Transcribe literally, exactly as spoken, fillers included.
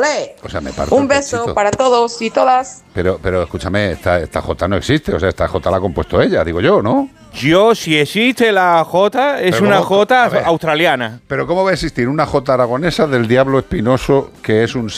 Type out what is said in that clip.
Olé. O sea, me parto Un el beso pechito. para todos y todas. Pero, pero escúchame, esta, esta J no existe. O sea, esta J la ha compuesto ella, digo yo, ¿no? Yo, si existe la J, es Pero una ¿cómo? J A ver. australiana. Pero ¿cómo va a existir una J aragonesa del diablo espinoso que es un